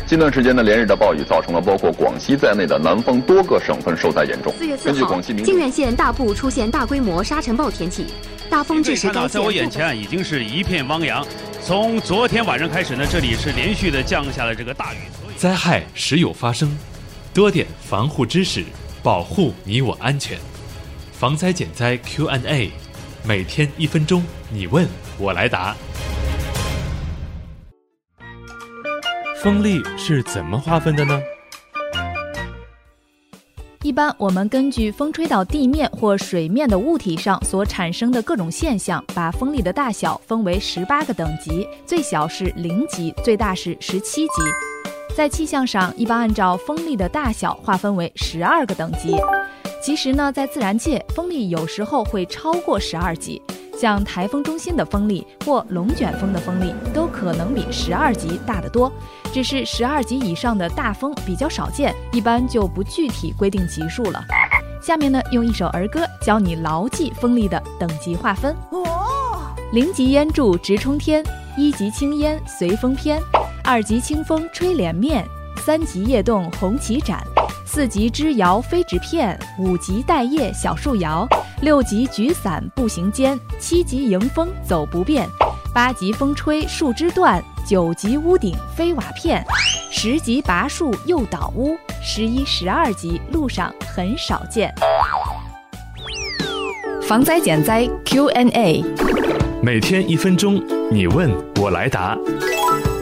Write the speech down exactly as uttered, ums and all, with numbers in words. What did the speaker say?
近段时间呢，连日的暴雨造成了包括广西在内的南方多个省份受灾严重。 四月四号，靖远县大部出现大规模沙尘暴天气，大风致使该县。 在我眼前已经是一片汪洋。从昨天晚上开始呢，这里是连续的降下了这个大雨。 灾害时有发生，多点防护知识，保护你我安全。防灾减灾 Q and A， 每天一分钟，你问我来答。风力是怎么划分的呢？ 一般我们根据风吹到地面或水面的物体上所产生的各种现象，把风力的大小分为十八个等级，最小是零级，最大是十七级。在气象上，一般按照风力的大小划分为十二个等级。其实呢，在自然界，风力有时候会超过十二级。像台风中心的风力或龙卷风的风力都可能比十二级大得多，只是十二级以上的大风比较少见，一般就不具体规定级数了。下面呢，用一首儿歌教你牢记风力的等级划分。零级烟柱直冲天，一级青烟随风偏，二级清风吹脸面，三级叶动红旗展，四级枝摇飞纸片，五级带叶小树摇，六级举伞步行间，七级迎风走不便，八级风吹树枝断，九级屋顶飞瓦片，十级拔树又倒屋，十一、十二级路上很少见。防灾减灾 Q and A， 每天一分钟，你问我来答。